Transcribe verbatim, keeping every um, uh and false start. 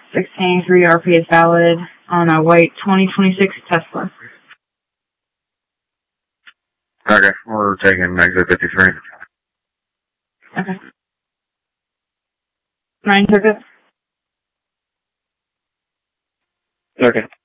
sixteen three R P is valid on a white twenty twenty-six Tesla. Okay, we're taking exit fifty-three. Okay. Ryan took it? Okay.